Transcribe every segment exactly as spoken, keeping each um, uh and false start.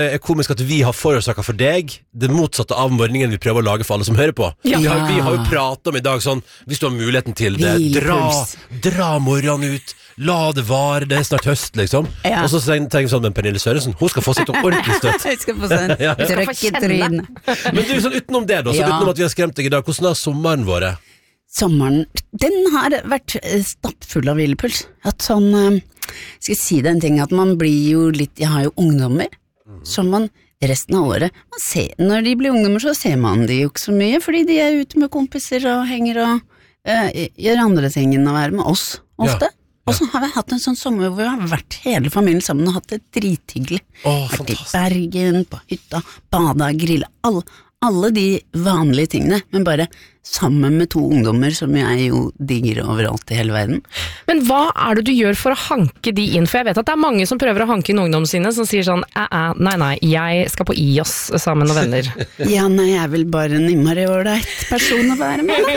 er komisk at vi har forårsaket for deg det motsatte av morgenen vi prøver å lage for alle som hører på. Ja. Vi, har, vi har jo pratet om i dag sånn, hvis du har muligheten til det, dra, dra morgenen ut, la det vare, det er snart høst liksom. Ja. Og så tenker jeg sånn med Pernille Sørensen, hun skal få sitt ordentlig støtt. Jeg skal få sånn, ja. Trøkk i trynet. Men du, sånn utenom det da, så ja. utenom at vi har skremt deg i dag, hvordan har sommeren vært? Sommeren, den har vært stappfull av hvilepuls. At sånn, skal jeg si det en ting, at man blir jo litt, jeg har jo ungdommer, som man resten av året man ser, når de blir ungdommer så ser man de jo ikke så mye fordi de er ute med kompiser og henger og uh, gjør andre ting enn å være med oss ofte ja, ja. Og så har vi hatt en sånn sommer hvor vi har vært hele familien sammen og hatt det drithyggelig oh, vært i Bergen, på hytta, bada, grilla alle, alle de vanlige tingene men bare sammen med to ungdommer som jeg jo digger overalt i hele verden. Men hva er det du gjør for å hanke de inn? For jeg vet at det er mange som prøver å hanke inn ungdom sine, som sier sånn, æ, æ, nei, nei, jeg skal på I O S sammen med venner. Ja, nei, jeg er vel bare en innmari ålreit person å være med.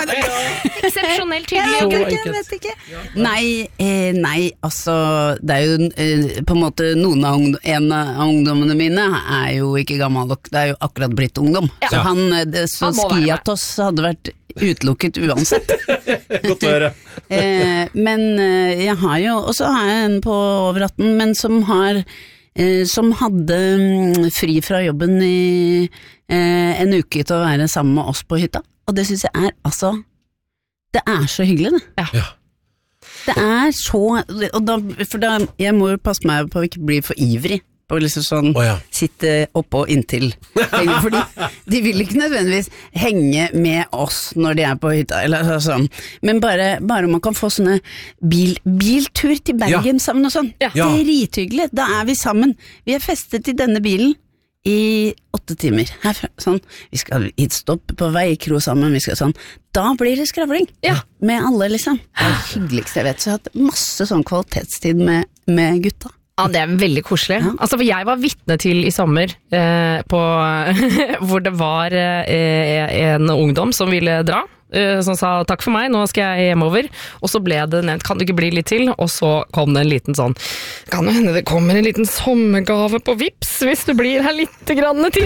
Eksepsjonelt tydelig. Jeg vet ikke, jeg vet ikke. Nei, eh, nei, altså, det er jo eh, på en måte noen av ungdom, en av ungdommene mine er jo ikke gammel nok, det er jo akkurat blitt ungdom. Ja. Så han, det, så Skiatos hadde vært utelukket uansett. Godt å høre. eh, men eh, jeg har jo, og så har jeg en på over atten, men som har, eh, som hadde mm, fri fra jobben i eh, en uke til å være sammen med oss på hytta. Og det synes jeg er, altså, det er så hyggelig det. Ja. Ja. Det er så, og da, for da, jeg må jo passe meg på å ikke bli for ivrig. Og liksom sånn oh, ja. sitte oppå inntil fordi de vil ikke nødvendigvis henge med oss når de er på hytta eller sånn, men bare, bare man kan få sånne bil, biltur til Bergen ja. Sammen og sånn, ja. Det er rithyggelig, da er vi sammen, vi er festet i denne bilen i åtte timer herfra, sånn, vi skal i et stopp på Veikro sammen, vi skal sånn, da blir det skravling ja. Med alle liksom, det er det hyggeligste jeg vet, så jeg har hatt masse sånn kvalitetstid med, med gutta. Ja, det er veldig koselig. Ja. Altså, for jeg var vitne til i sommer, eh, på, hvor det var eh, en ungdom som ville dra, eh, som sa takk for meg, nå skal jeg hjemover, og så ble det nevnt, kan du ikke bli litt til? Og så kom det en liten sånn, kan det hende det kommer en liten sommergave på Vips, hvis du blir her litt grann til?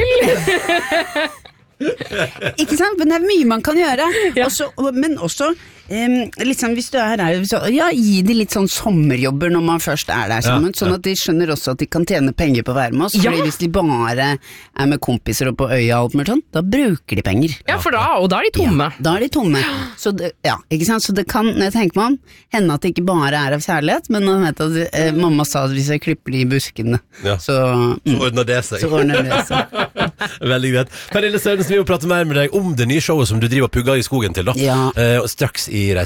Ikke sant, men det er mye man kan gjøre ja. Også, men også um, liksom hvis du er her så, ja, gi de litt sånn sommerjobber når man først er der sammen, ja, sånn at de skjønner også at de kan tjene penger på å være med oss ja. Fordi hvis de bare er med kompiser og på øya og alt med sånn, da bruker de penger ja, for da, og da er de tomme ja, da er de tomme så det, ja, ikke sant, så det kan, når jeg tenker meg om hende at det ikke bare er av kjærlighet men man vet at eh, mamma sa at hvis jeg klipper de i buskene ja. så, mm, så ordner det seg så ordner det seg veldig greit. Pernille Sørensen, vi vil prate mer med deg om det nye showet som du driver og pugger i skogen til da. Ja. Eh, straks i Reise